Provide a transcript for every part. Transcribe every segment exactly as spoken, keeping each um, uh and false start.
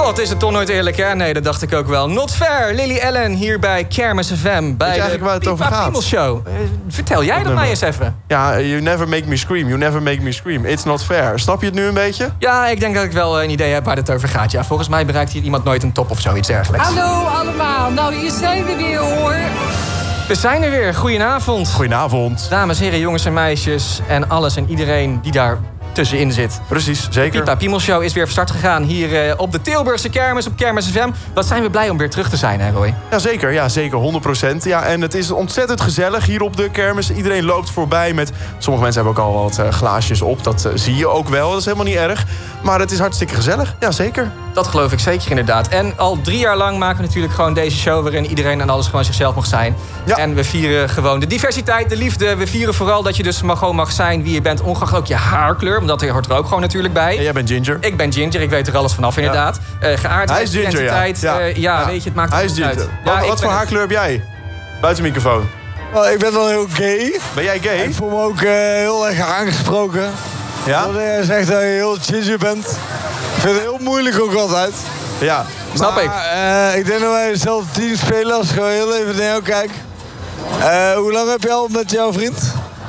God, is het toch nooit eerlijk, hè? Nee, dat dacht ik ook wel. Not fair, Lily Allen hier bij Kermis F M. Bij eigenlijk waar het over gaat? Piemel Show. Uh, vertel jij dat, dat mij eens even. Ja, you never make me scream, you never make me scream. It's not fair. Snap je het nu een beetje? Ja, ik denk dat ik wel een idee heb waar het over gaat. Ja, volgens mij bereikt hier iemand nooit een top of zoiets dergelijks. Hallo allemaal, nou hier zijn we weer hoor. We zijn er weer, goedenavond. Goedenavond. Dames, heren, jongens en meisjes en alles en iedereen die daar tussenin zit. Precies, zeker. Pipa Piemel Show is weer van start gegaan hier uh, op de Tilburgse Kermis, op Kermis F M. Wat zijn we blij om weer terug te zijn, hè Roy? Ja, zeker, ja, zeker, honderd procent. Ja, en het is ontzettend gezellig hier op de Kermis. Iedereen loopt voorbij met... Sommige mensen hebben ook al wat uh, glaasjes op, dat uh, zie je ook wel. Dat is helemaal niet erg. Maar het is hartstikke gezellig, ja, zeker. Dat geloof ik zeker inderdaad. En al drie jaar lang maken we natuurlijk gewoon deze show... waarin iedereen en alles gewoon zichzelf mag zijn. Ja. En we vieren gewoon de diversiteit, de liefde. We vieren vooral dat je dus mag, gewoon mag zijn wie je bent... ongeacht ook je haarkleur, want dat hoort er ook gewoon natuurlijk bij. En jij bent Ginger. Ik ben Ginger, ik weet er alles vanaf inderdaad. Ja. Uh, geaardheid, Hij is Ginger, identiteit. ja. Ja. Uh, ja, ja, weet je, het maakt Hij is Ginger. Uit. Ja, wat wat voor het... haarkleur heb jij? Buiten microfoon. Oh, ik ben wel heel gay. Ben jij gay? Ik voel me ook uh, heel erg aangesproken. Ja? Dat jij zegt dat je heel ginger bent. Ik vind het heel moeilijk ook altijd. Ja, snap ik. Uh, ik denk dat wij hetzelfde team spelen als ik gewoon heel even naar jou kijk. Uh, hoe lang heb je al met jouw vriend?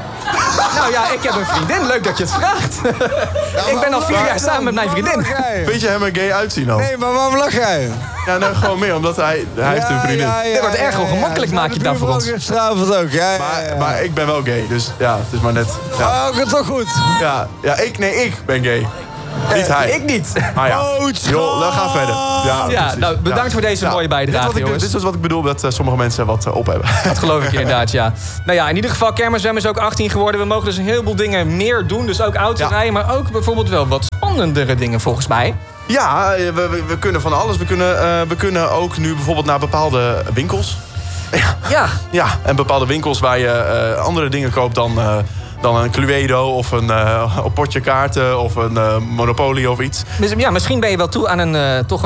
Nou ja, ik heb een vriendin. Leuk dat je het vraagt. Ja, ik ben al vier jaar samen met mijn vriendin. Vind je hem er gay uitzien al? Nee, maar waarom lach jij? Ja, nou, gewoon meer, omdat hij, hij ja, heeft een vriendin. Ja, ja, Dit wordt erg ongemakkelijk, ja, ja. maak je daar voor ons. Gisteravond ook, ja, ja, maar, ja. maar ik ben wel gay, dus ja, het is maar net... Ja. Oh, ik het toch goed? Ja, ja, ik, nee, ik ben gay. Niet hij. Ik niet. Ah ja. Joh, dan gaan we verder. Ja, ja nou, bedankt ja. voor deze ja. mooie bijdrage, dit, jongens. Ik, dit is wat ik bedoel, dat uh, sommige mensen wat uh, op hebben. Dat geloof ik inderdaad, ja. Nou ja, in ieder geval, Kermis F M is ook achttien geworden. We mogen dus een heleboel dingen meer doen. Dus ook autorijden, ja. maar ook bijvoorbeeld wel wat spannendere dingen volgens mij. Ja, we, we, we kunnen van alles. We kunnen, uh, we kunnen ook nu bijvoorbeeld naar bepaalde winkels. Ja. Ja. Ja, en bepaalde winkels waar je uh, andere dingen koopt dan... Uh, dan een Cluedo of een uh, potje kaarten of een uh, Monopoly of iets. Ja, misschien ben je wel toe aan een uh, toch